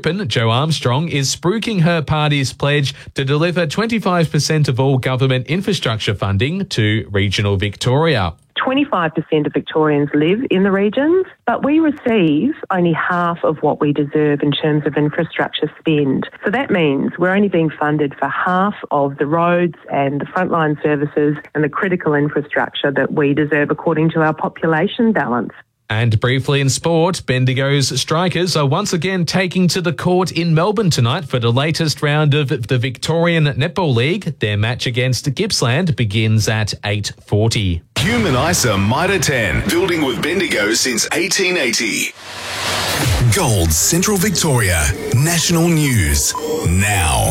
Open, Jo Armstrong is spruiking her party's pledge to deliver 25% of all government infrastructure funding to regional Victoria. 25% of Victorians live in the regions, but we receive only half of what we deserve in terms of infrastructure spend. So that means we're only being funded for half of the roads and the frontline services and the critical infrastructure that we deserve according to our population balance. And briefly in sport, Bendigo's strikers are once again taking to the court in Melbourne tonight for the latest round of the Victorian Netball League. Their match against Gippsland begins at 8:40. Hume and Isa Mitre 10, building with Bendigo since 1880. Gold Central Victoria, national news now.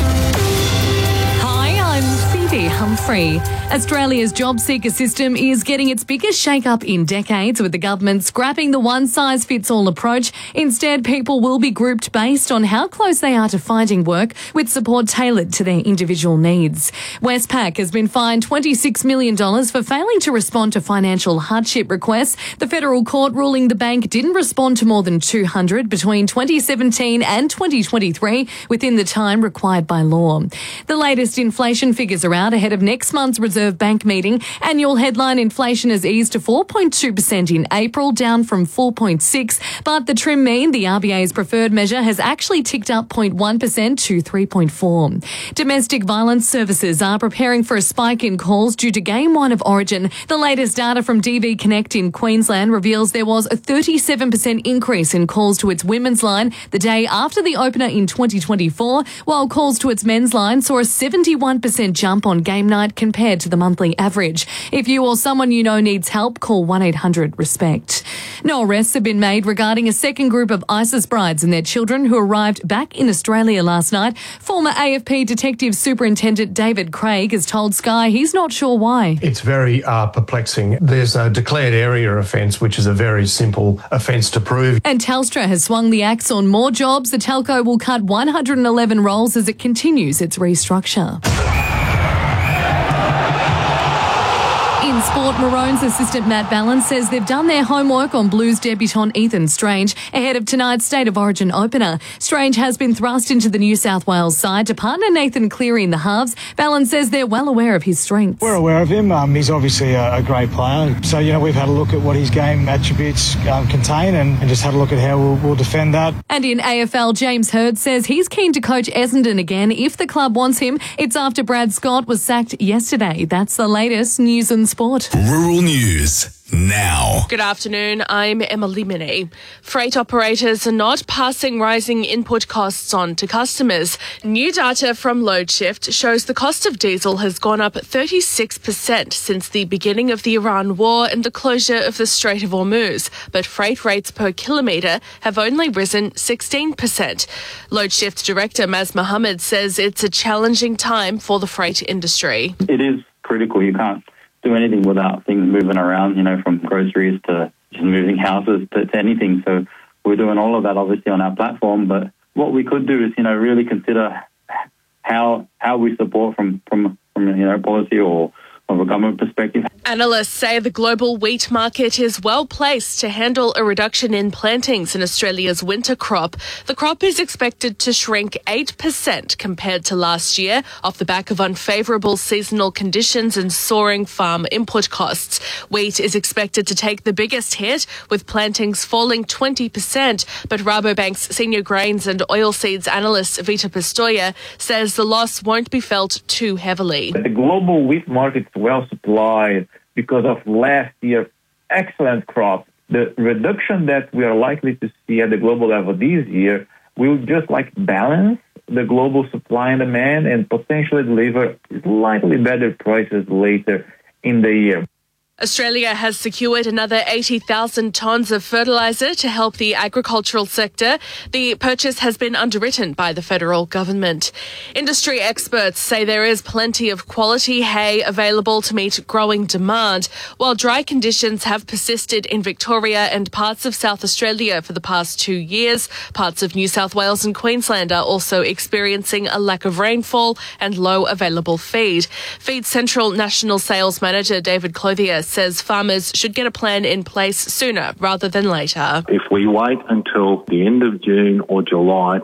Humphrey. Australia's job seeker system is getting its biggest shake-up in decades, with the government scrapping the one-size-fits-all approach. Instead, people will be grouped based on how close they are to finding work, with support tailored to their individual needs. Westpac has been fined $26 million for failing to respond to financial hardship requests. The federal court ruling the bank didn't respond to more than 200 between 2017 and 2023 within the time required by law. The latest inflation figures are out ahead of next month's Reserve Bank meeting. Annual headline inflation has eased to 4.2% in April, down from 4.6%. But the trim mean, the RBA's preferred measure, has actually ticked up 0.1% to 3.4%. Domestic violence services are preparing for a spike in calls due to Game 1 of Origin. The latest data from DV Connect in Queensland reveals there was a 37% increase in calls to its women's line the day after the opener in 2024, while calls to its men's line saw a 71% jump on game night compared to the monthly average. If you or someone you know needs help, call 1-800-RESPECT. No arrests have been made regarding a second group of ISIS brides and their children who arrived back in Australia last night. Former AFP Detective Superintendent David Craig has told Sky he's not sure why. It's very perplexing. There's a declared area offence, which is a very simple offence to prove. And Telstra has swung the axe on more jobs. The telco will cut 111 roles as it continues its restructure. In sport, Maroons assistant Matt Ballin says they've done their homework on Blues debutant Ethan Strange ahead of tonight's State of Origin opener. Strange has been thrust into the New South Wales side to partner Nathan Cleary in the halves. Ballin says they're well aware of his strengths. We're aware of him. He's obviously a great player. So, we've had a look at what his game attributes contain and just had a look at how we'll defend that. And in AFL, James Hird says he's keen to coach Essendon again if the club wants him. It's after Brad Scott was sacked yesterday. That's the latest news and sport. Rural news now. Good afternoon, I'm Emily Minnie. Freight operators are not passing rising input costs on to customers. New data from LoadShift shows the cost of diesel has gone up 36% since the beginning of the Iran war and the closure of the Strait of Hormuz, but freight rates per kilometre have only risen 16%. LoadShift director Maz Mohammed says it's a challenging time for the freight industry. It is critical. You can't do anything without things moving around, from groceries to just moving houses to anything. So we're doing all of that obviously on our platform. But what we could do is, really consider how we support from policy or from a government perspective. Analysts say the global wheat market is well placed to handle a reduction in plantings in Australia's winter crop. The crop is expected to shrink 8% compared to last year off the back of unfavourable seasonal conditions and soaring farm input costs. Wheat is expected to take the biggest hit, with plantings falling 20%, but Rabobank's senior grains and oilseeds analyst Vita Pistoia says the loss won't be felt too heavily. The global wheat market is well supplied because of last year's excellent crop. The reduction that we are likely to see at the global level this year will just balance the global supply and demand and potentially deliver slightly better prices later in the year. Australia has secured another 80,000 tonnes of fertiliser to help the agricultural sector. The purchase has been underwritten by the federal government. Industry experts say there is plenty of quality hay available to meet growing demand. While dry conditions have persisted in Victoria and parts of South Australia for the past 2 years, parts of New South Wales and Queensland are also experiencing a lack of rainfall and low available feed. Feed Central National Sales Manager David Clothier says farmers should get a plan in place sooner rather than later. If we wait until the end of June or July